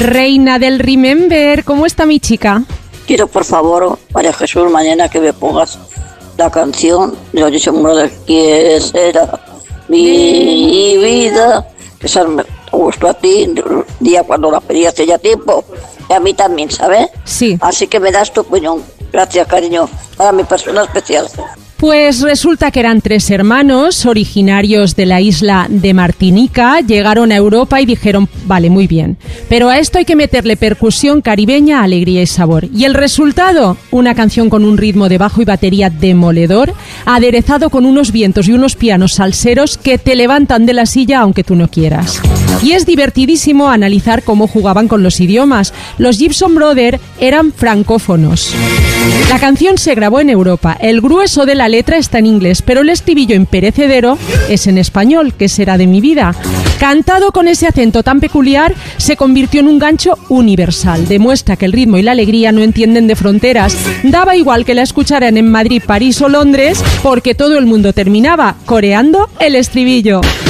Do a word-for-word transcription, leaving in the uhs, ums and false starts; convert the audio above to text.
Reina del Remember, ¿cómo está mi chica? Quiero, por favor, María Jesús, mañana que me pongas la canción de los Jason Brothers, que será mi vida. Esa me gustó a ti, el día cuando la pedí hace ya tiempo, y a mí también, ¿sabes? Sí. Así que me das tu opinión. Gracias, cariño, para mi persona especial. Pues resulta que eran tres hermanos originarios de la isla de Martinica, llegaron a Europa y dijeron, vale, muy bien, pero a esto hay que meterle percusión caribeña, alegría y sabor. Y el resultado, una canción con un ritmo de bajo y batería demoledor, aderezado con unos vientos y unos pianos salseros que te levantan de la silla aunque tú no quieras. Y es divertidísimo analizar cómo jugaban con los idiomas. Los Gibson Brothers eran francófonos. La canción se grabó en Europa, el grueso de la letra está en inglés, pero el estribillo imperecedero es en español, que será de mi vida. Cantado con ese acento tan peculiar, se convirtió en un gancho universal. Demuestra que el ritmo y la alegría no entienden de fronteras. Daba igual que la escucharan en Madrid, París o Londres, porque todo el mundo terminaba coreando el estribillo.